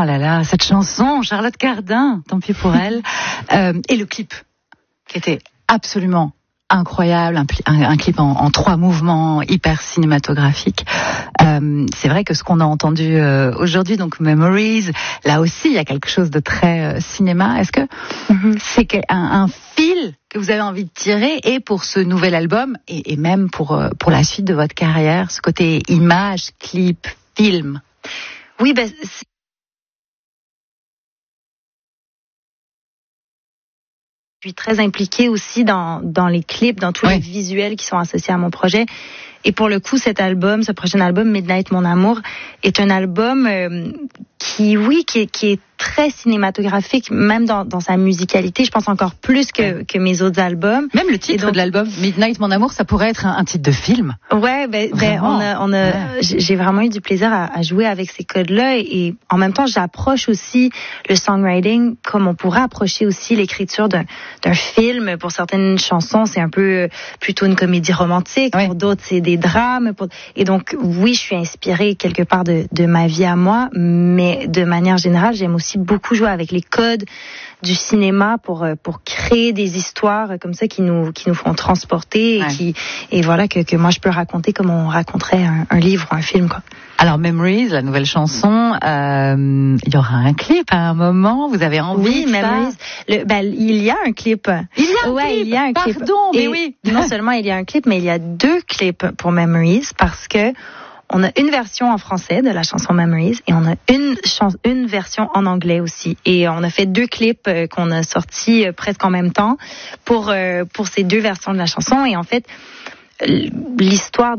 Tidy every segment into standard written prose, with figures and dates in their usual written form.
là là, cette chanson, Charlotte Cardin, tant pis pour elle, et le clip qui était absolument incroyable, un clip en 3 mouvements, hyper cinématographique. C'est vrai que ce qu'on a entendu aujourd'hui, donc Memories, là aussi il y a quelque chose de très cinéma. Est-ce que c'est un fil que vous avez envie de tirer, et pour ce nouvel album, et même pour la suite de votre carrière, ce côté image, clip, film? Oui, je suis très impliquée aussi dans les clips, dans tous les visuels qui sont associés à mon projet. Et pour le coup, ce prochain album, Midnight Mon Amour, est un album qui est très cinématographique, même dans sa musicalité. Je pense encore plus que mes autres albums. Même le titre de l'album, Midnight Mon Amour, ça pourrait être un titre de film. Ouais, j'ai vraiment eu du plaisir à jouer avec ces codes-là, et en même temps, j'approche aussi le songwriting comme on pourrait approcher aussi l'écriture d'un film. Pour certaines chansons, c'est un peu plutôt une comédie romantique. Pour d'autres, c'est des drames. Et donc, oui, je suis inspirée quelque part de ma vie à moi, mais de manière générale, j'aime aussi beaucoup jouer avec les codes du cinéma pour créer des histoires comme ça qui nous font transporter, et voilà que moi je peux raconter comme on raconterait un livre ou un film, quoi. Alors Memories, la nouvelle chanson, il y aura un clip à un moment. Vous avez envie de Memories. Il y a un clip. Il y a un clip. Pardon, mais oui. Non seulement il y a un clip, mais il y a 2 clips pour Memories, parce que on a une version en français de la chanson Memories, et on a une version en anglais aussi. Et on a fait 2 clips qu'on a sortis presque en même temps pour ces 2 versions de la chanson. Et en fait, l'histoire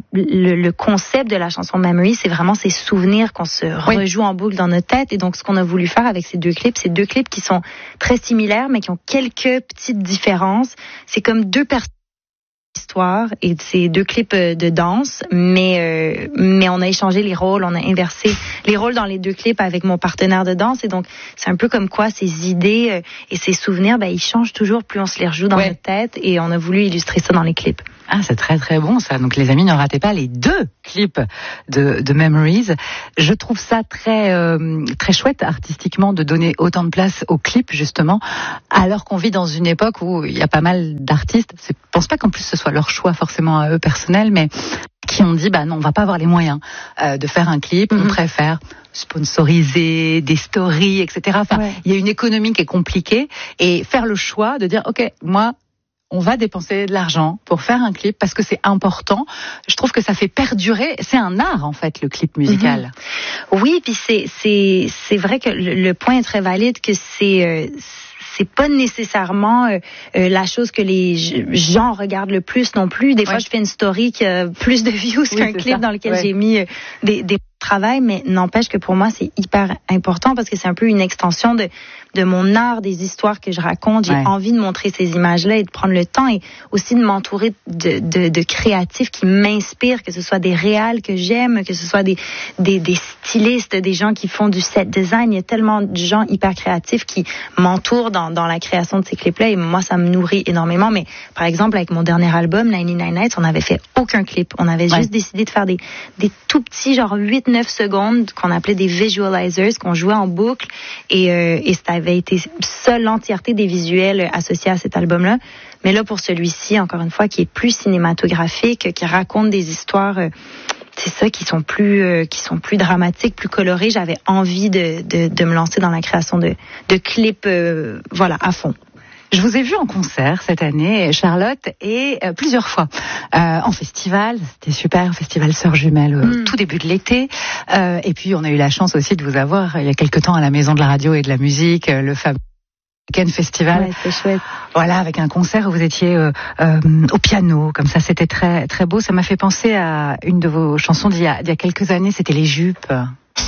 le concept de la chanson Memories, c'est vraiment ces souvenirs qu'on se rejoue en boucle dans notre tête. Et donc, ce qu'on a voulu faire avec ces 2 clips, c'est 2 clips qui sont très similaires, mais qui ont quelques petites différences. C'est comme 2 personnes histoire, et c'est 2 clips de danse, mais on a échangé les rôles, on a inversé les rôles dans les 2 clips avec mon partenaire de danse. Et donc c'est un peu comme quoi ces idées et ces souvenirs, ils changent toujours plus on se les rejoue dans notre tête, et on a voulu illustrer ça dans les clips. Ah, c'est très très bon ça. Donc les amis, ne ratez pas les 2 clips de Memories. Je trouve ça très très chouette artistiquement de donner autant de place aux clips, justement, alors qu'on vit dans une époque où il y a pas mal d'artistes. Je pense pas qu'en plus ce soit leur choix forcément à eux personnel, mais qui ont dit non, on va pas avoir les moyens de faire un clip. On préfère sponsoriser des stories, etc. Enfin, il y a une économie qui est compliquée, et faire le choix de dire ok, moi, on va dépenser de l'argent pour faire un clip parce que c'est important. Je trouve que ça fait perdurer. C'est un art, en fait, le clip musical. Oui, puis c'est vrai que le point est très valide, que c'est pas nécessairement la chose que les gens regardent le plus non plus. Des fois, je fais une story qui a plus de views qu'un clip dans lequel j'ai mis des travail, mais n'empêche que pour moi, c'est hyper important, parce que c'est un peu une extension de mon art, des histoires que je raconte. J'ai envie de montrer ces images-là et de prendre le temps, et aussi de m'entourer de créatifs qui m'inspirent, que ce soit des réals que j'aime, que ce soit des stylistes, des gens qui font du set design. Il y a tellement de gens hyper créatifs qui m'entourent dans la création de ces clips-là, et moi, ça me nourrit énormément. Mais par exemple, avec mon dernier album, 99 Nights, on n'avait fait aucun clip. On avait juste décidé de faire des tout petits, genre 8-9 secondes, qu'on appelait des visualizers, qu'on jouait en boucle, et ça avait été ça l'entièreté des visuels associés à cet album-là. Mais là, pour celui-ci, encore une fois, qui est plus cinématographique, qui raconte des histoires, c'est ça, qui sont plus dramatiques, plus colorées. J'avais envie de me lancer dans la création de clips, à fond. Je vous ai vu en concert cette année, Charlotte, et plusieurs fois en festival. C'était super, festival Sœurs Jumelles, tout début de l'été. Et puis on a eu la chance aussi de vous avoir il y a quelque temps à la Maison de la Radio et de la Musique, le fameux Weekend Festival. Ouais, c'est chouette. Voilà, avec un concert où vous étiez au piano, comme ça, c'était très très beau. Ça m'a fait penser à une de vos chansons d'il y a quelques années. C'était Les Jupes.